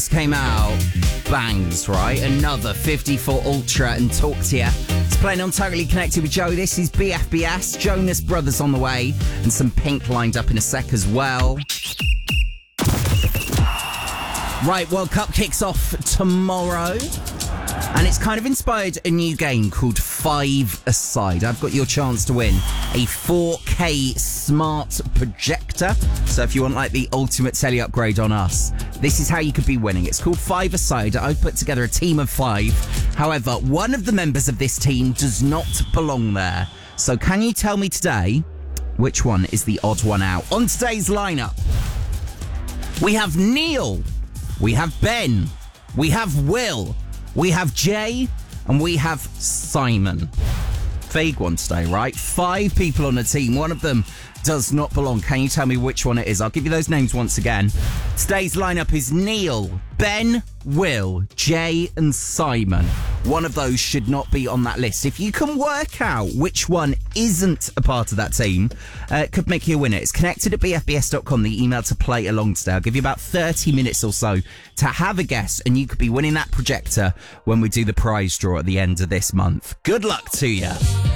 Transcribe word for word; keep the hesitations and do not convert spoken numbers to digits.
Came out, bangs, right? Another fifty-four Ultra and Talk to Ya. It's playing on Totally Connected with Joe. This is B F B S, Jonas Brothers on the way, and some Pink lined up in a sec as well. Right, World Cup kicks off tomorrow, and it's kind of inspired a new game called Five Aside. I've got your chance to win a four K smart projector. So if you want like the ultimate telly upgrade on us, this is how you could be winning. It's called Five Aside. I've put together a team of five. However, one of the members of this team does not belong there. So can you tell me today which one is the odd one out? On today's lineup, we have Neil, we have Ben, we have Will, we have Jay, and we have Simon. Vague one today, right? Five people on a team. One of them does not belong. Can you tell me which one it is? I'll give you those names once again. Today's lineup is Neil, Ben, Will, Jay, and Simon. One of those should not be on that list. If you can work out which one isn't a part of that team, uh, it could make you a winner. It's connected at b f b s dot com, the email to play along today. I'll give you about thirty minutes or so to have a guess, and you could be winning that projector when we do the prize draw at the end of this month. Good luck to you.